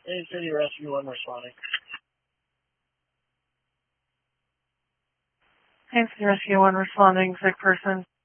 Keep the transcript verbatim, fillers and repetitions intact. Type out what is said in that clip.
Main City Rescue one responding. Main City Rescue one responding, sick person.